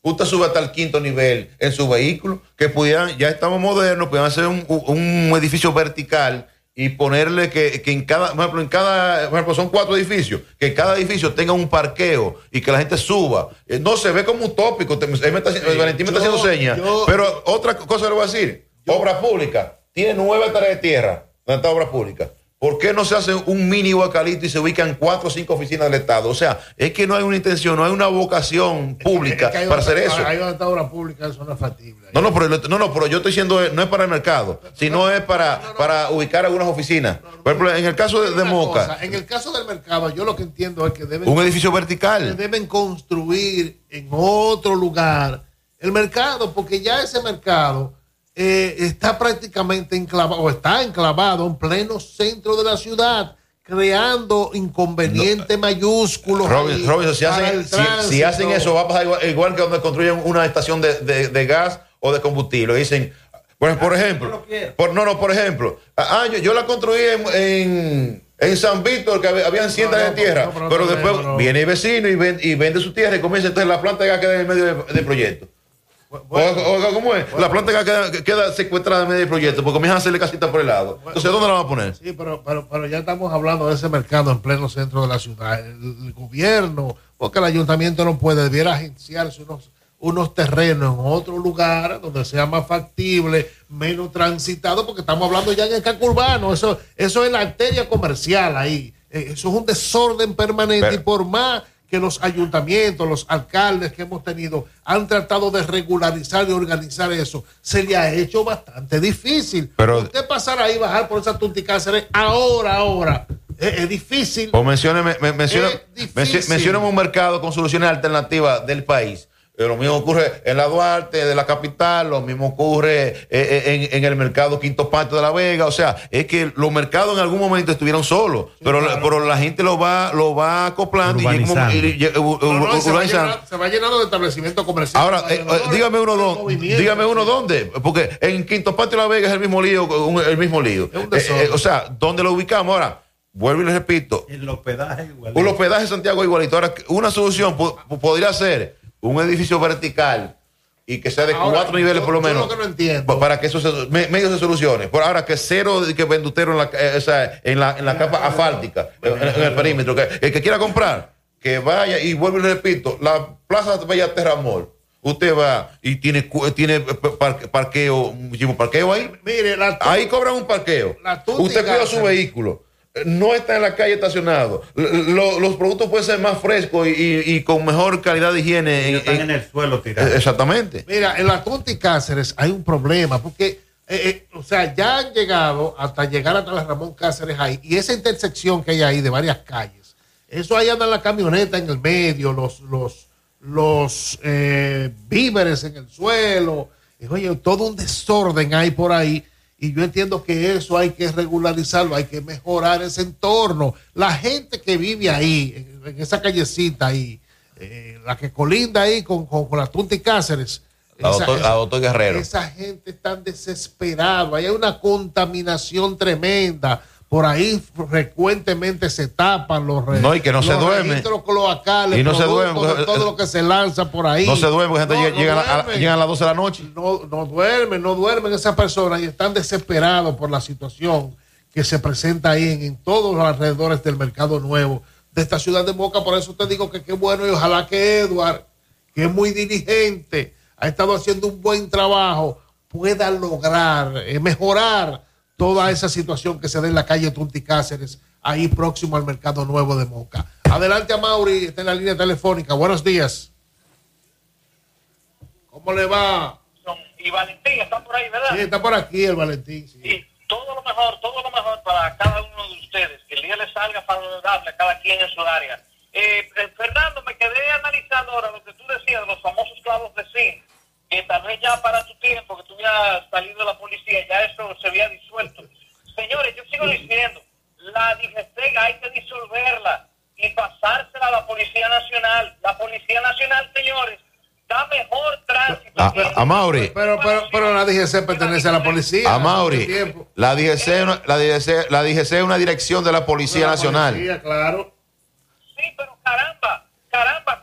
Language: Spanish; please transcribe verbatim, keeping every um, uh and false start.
usted sube hasta el quinto nivel en su vehículo, que pudieran, ya estamos modernos, pudieran hacer un, un edificio vertical y ponerle que, que en cada, por ejemplo, en cada, por ejemplo, son cuatro edificios, que cada edificio tenga un parqueo y que la gente suba. Eh, no se ve como utópico, te, me está, sí, Valentín me está haciendo señas, yo, pero otra cosa le voy a decir, yo, obra pública, tiene nueve hectáreas de tierra, donde está obra pública. ¿Por qué no se hace un mini Guacalito y se ubican cuatro o cinco oficinas del Estado? O sea, es que no hay una intención, no hay una vocación pública es que, es que para hacer eso. Ahí donde está obra pública, eso no es factible. No, no, pero, no, no, pero yo estoy diciendo, no es para el mercado, sino es para, no, no, para ubicar algunas oficinas. No, no, Por ejemplo, en el caso de, de Moca. Cosa, en el caso del mercado, yo lo que entiendo es que deben... Un edificio vertical. Deben construir en otro lugar el mercado, porque ya ese mercado... Eh, está prácticamente enclavado o está enclavado en pleno centro de la ciudad, creando inconvenientes no, mayúsculos. Robin, Robin, si, hacen, si, si hacen eso, va a pasar igual, igual que donde construyen una estación de, de, de gas o de combustible. Dicen, bueno, por ejemplo, por, no, no, por ejemplo, ah, yo, yo la construí en, en, en San Víctor, que habían cientos no, no, de tierra, no, no, pero no, después no, no. viene el vecino y vende, y vende su tierra y comienza entonces la planta que queda en el medio del de proyecto. Bueno, o, o, ¿cómo es? Bueno, la planta que queda, queda secuestrada en medio del proyecto porque comienzan a hacerle casitas por el lado. Bueno, entonces, ¿dónde la van a poner? Sí, pero, pero, pero ya estamos hablando de ese mercado en pleno centro de la ciudad. El, el gobierno, porque el ayuntamiento no puede, debiera agenciarse unos, unos terrenos en otro lugar donde sea más factible, menos transitado, porque estamos hablando ya en el casco urbano. Eso, eso es la arteria comercial ahí. Eso es un desorden permanente pero, y por más que los ayuntamientos, los alcaldes que hemos tenido han tratado de regularizar y organizar eso, se le ha hecho bastante difícil. Pero usted pasar ahí, bajar por esa Tunticáceres, ahora, ahora, es, es difícil. O mencione, me, mencione, mencione un mercado con soluciones alternativas del país. Lo mismo ocurre en la Duarte de la capital, lo mismo ocurre en, en el mercado Quinto Patio de la Vega. O sea, es que los mercados en algún momento estuvieron solos, sí, pero, claro. pero la gente lo va lo va acoplando y, como, y, y, y no, no, se, va llenando, se va llenando de establecimientos comerciales. Ahora, eh, dígame uno dónde, dígame uno dónde, porque en Quinto Patio de la Vega es el mismo lío, el mismo lío. Eh, eh, o sea, ¿dónde lo ubicamos ahora? Vuelvo y les repito. El hospedaje igualito. El hospedaje Santiago igualito. Ahora, una solución po podría ser un edificio vertical y que sea de ahora, cuatro niveles yo, por lo menos, lo que no entiendo. para que eso se, me, medio se solucione. Por ahora que cero que vendutero en la, esa, en la, en la capa asfáltica, en, en el perímetro. Que, el que quiera comprar, que vaya, y vuelvo y repito, la Plaza Bella Terramol, usted va y tiene, tiene par, parqueo, muchísimo parqueo ahí. Mire, la ahí cobran un parqueo. Usted cuida su vehículo. No está en la calle estacionado. Lo, los productos pueden ser más frescos y, y, y con mejor calidad de higiene. Y están en, en el suelo tirados. Exactamente. Mira, en la Tunticáceres hay un problema porque, eh, eh, o sea, ya han llegado hasta llegar hasta la Ramón Cáceres ahí y esa intersección que hay ahí de varias calles. Eso ahí andan la camioneta en el medio, los, los, los eh, víveres en el suelo. Y, oye, todo un desorden hay por ahí. Y yo entiendo que eso hay que regularizarlo, hay que mejorar ese entorno. La gente que vive ahí, en, en esa callecita ahí, eh, la que colinda ahí con, con, con la Tunticáceres. La doctor, esa, la doctor Guerrero. Esa gente está desesperada. Hay una contaminación tremenda. Por ahí frecuentemente se tapan los registros. No, y que no se duerme. Cloacales, y no se duerme. Todo lo que se lanza por ahí. No se duerme, porque gente no, llega, no a, a, llega a las doce de la noche. No, no duermen, no duermen esas personas y están desesperados por la situación que se presenta ahí en, en todos los alrededores del Mercado Nuevo de esta ciudad de Moca. Por eso te digo que qué bueno y ojalá que Edward, que es muy diligente, ha estado haciendo un buen trabajo, pueda lograr eh, mejorar toda esa situación que se da en la calle Tunticáceres, ahí próximo al Mercado Nuevo de Moca. Adelante a Mauri, está en la línea telefónica. Buenos días. ¿Cómo le va? Y Valentín está por ahí, ¿verdad? Sí, está por aquí el Valentín. Sí. Y todo lo mejor, todo lo mejor para cada uno de ustedes. Que el día les salga favorable a cada quien en su área. Eh, eh, Fernando, me quedé analizando ahora lo que tú decías, los famosos clavos de zinc, que tal vez ya para tu tiempo, que tú hubieras salido de la policía, ya eso se había disuelto. Señores, yo sigo diciendo, la DGCEG hay que disolverla y pasársela a la Policía Nacional. La Policía Nacional, señores, da mejor tránsito. A, a, a Mauri. Pero, pero, pero la D G C pertenece a la policía. A Mauri. La D G C, la D G C, la D G C es una dirección de la Policía Nacional. Policía, claro. Sí, pero caramba, caramba,